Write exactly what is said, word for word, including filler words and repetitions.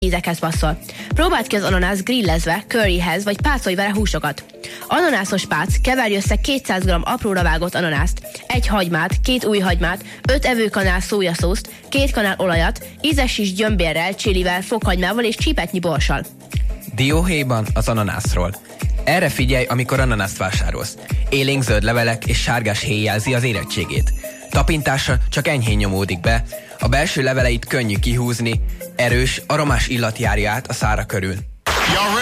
ízekhez passzol. Próbáld ki az ananász grillezve, curryhez, vagy pácolj vele húsokat. Ananászos pác, keverj össze kétszáz gramm apróra vágott ananászt, egy hagymát, két új hagymát, öt evőkanál szójaszószt, két kanál olajat, ízesíts gyömbérrel, csilivel, fokhagymával és csípetnyi borssal. Dióhéjban az ananászról. Erre figyelj, amikor ananászt vásárolsz. Élénk zöld levelek és sárgás héj jelzi az érettségét. Tapintásra csak enyhén nyomódik be, a belső leveleit könnyű kihúzni, erős, aromás illat járja át a szára körül.